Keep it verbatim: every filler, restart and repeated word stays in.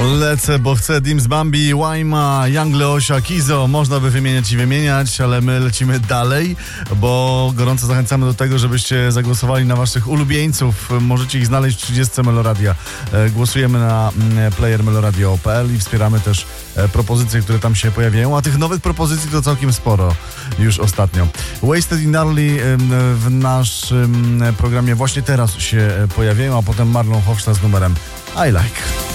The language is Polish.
Lecę, bo chcę. Dims, Bambi, Łajma, Young Leosia, Kizo. Można by wymieniać i wymieniać, ale my lecimy dalej, bo gorąco zachęcamy do tego, żebyście zagłosowali na waszych ulubieńców. Możecie ich znaleźć w trzydziestce Meloradia. Głosujemy na player meloradio kropka p l i wspieramy też propozycje, które tam się pojawiają, a tych nowych propozycji to całkiem sporo już ostatnio. Wasted in Early w naszym programie właśnie teraz się pojawiają, a potem Marlon Hofstadt z numerem I Like.